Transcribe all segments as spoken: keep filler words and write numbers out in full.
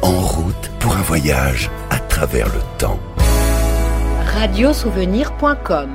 En route pour un voyage à travers le temps. radiosouvenir point com.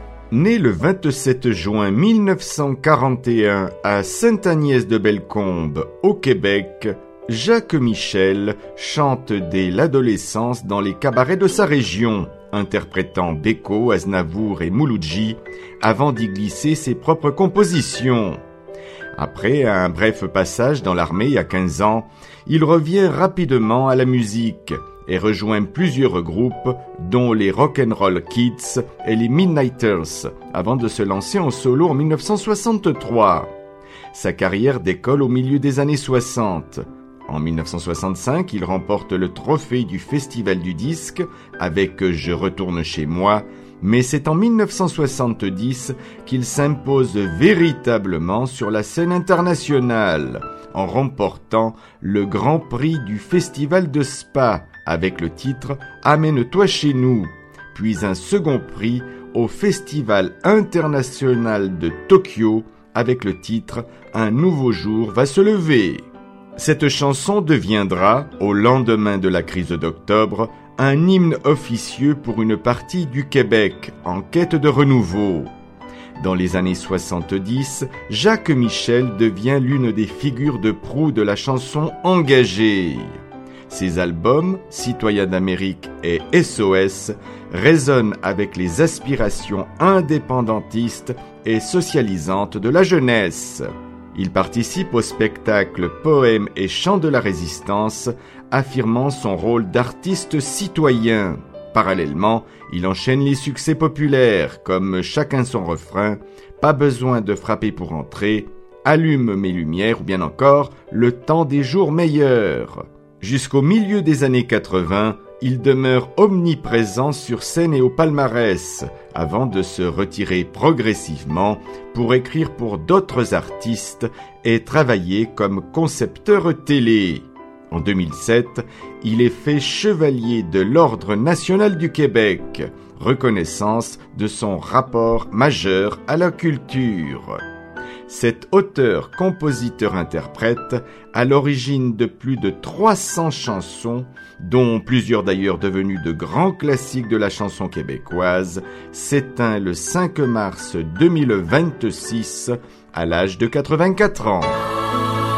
Né le vingt-sept juin mille neuf cent quarante et un à Sainte-Agnès-de-Bellecombe, au Québec, Jacques Michel chante dès l'adolescence dans les cabarets de sa région, interprétant Beko, Aznavour et Mouloudji, avant d'y glisser ses propres compositions. Après un bref passage dans l'armée à quinze ans, il revient rapidement à la musique et rejoint plusieurs groupes, dont les Rock'n'Roll Kids et les Midnighters, avant de se lancer en solo en mille neuf cent soixante-trois. Sa carrière décolle au milieu des années soixante. En mille neuf cent soixante-cinq, il remporte le trophée du Festival du disque avec « Je retourne chez moi », mais c'est en mille neuf cent soixante-dix qu'il s'impose véritablement sur la scène internationale, en remportant le Grand Prix du Festival de Spa avec le titre « Amène-toi chez nous », puis un second prix au Festival international de Tokyo avec le titre « Un nouveau jour va se lever ». Cette chanson deviendra, au lendemain de la crise d'octobre, un hymne officieux pour une partie du Québec en quête de renouveau. Dans les années soixante-dix, Jacques Michel devient l'une des figures de proue de la chanson engagée. Ses albums, Citoyens d'Amérique et S O S, résonnent avec les aspirations indépendantistes et socialisantes de la jeunesse. Il participe au spectacle Poèmes et Chants de la Résistance, affirmant son rôle d'artiste citoyen. Parallèlement, il enchaîne les succès populaires comme Chacun son refrain, Pas besoin de frapper pour entrer, Allume mes lumières ou bien encore Le temps des jours meilleurs. Jusqu'au milieu des années quatre-vingts, il demeure omniprésent sur scène et au palmarès, avant de se retirer progressivement pour écrire pour d'autres artistes et travailler comme concepteur télé. En deux mille sept, il est fait chevalier de l'Ordre national du Québec, reconnaissance de son rapport majeur à la culture. Cet auteur, compositeur, interprète, à l'origine de plus de trois cents chansons, dont plusieurs d'ailleurs devenues de grands classiques de la chanson québécoise, s'éteint le cinq mars deux mille vingt-six à l'âge de quatre-vingt-quatre ans.